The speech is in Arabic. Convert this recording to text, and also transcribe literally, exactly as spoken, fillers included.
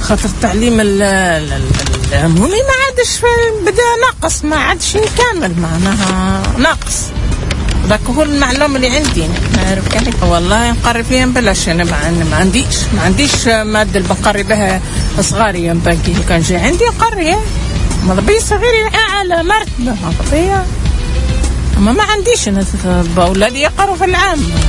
خاطر التعليم العمومي ما عادش بدا ناقص، ما عادش كامل، معناها ناقص. ذاك هو المعلوم اللي عندي. نعرف كيف والله نقري فيها بلاش. انا ما عنديش ما عنديش ماده اللي بقري بها صغاري. باقي كان جاي عندي نقري مضبي صغير على مرتبه مضبيه، اما ما عنديش انا اولادي يقروا في العام.